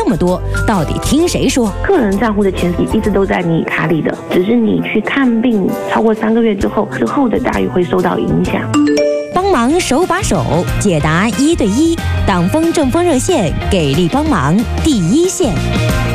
这么多，到底听谁说？ 个人账户的钱一直都在你卡里的，只是你去看病超过3个月之后的待遇会受到影响。 帮忙手把手解答1对1，挡风正风热线，给力帮忙第一线。